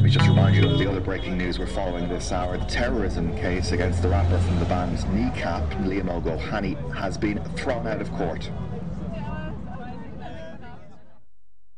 me just remind you of the other breaking news we're following this hour. The terrorism case against the rapper from the band Kneecap, Liam O'Gohany, has been thrown out of court.